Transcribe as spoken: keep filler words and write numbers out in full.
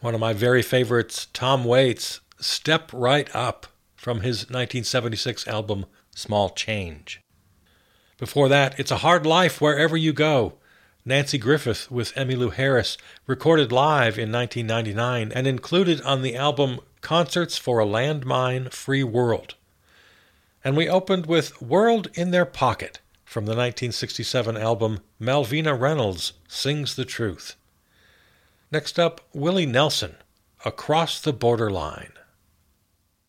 One of my very favorites, Tom Waits, Step Right Up, from his nineteen seventy-six album Small Change. Before that, It's a Hard Life Wherever You Go, Nancy Griffith with Emmylou Harris, recorded live in nineteen ninety-nine and included on the album Concerts for a Landmine Free World. And we opened with World in Their Pocket from the nineteen sixty-seven album Malvina Reynolds Sings the Truth. Next up, Willie Nelson, Across the Borderline.